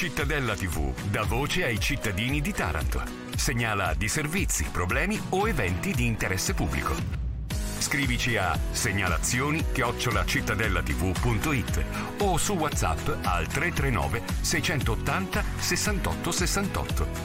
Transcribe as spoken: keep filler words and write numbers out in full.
Cittadella tivù dà voce ai cittadini di Taranto. Segnala di servizi, problemi o eventi di interesse pubblico. Scrivici a segnalazioni chiocciola cittadellativù punto it o su WhatsApp al tre tre nove sei otto zero sessantotto sessantotto.